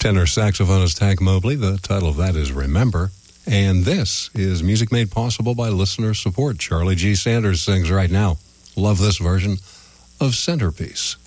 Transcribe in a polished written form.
Tenor saxophonist Hank Mobley. The title of that is Remember. And this is music made possible by listener support. Charlie G. Sanders sings right now. Love this version of Centerpiece.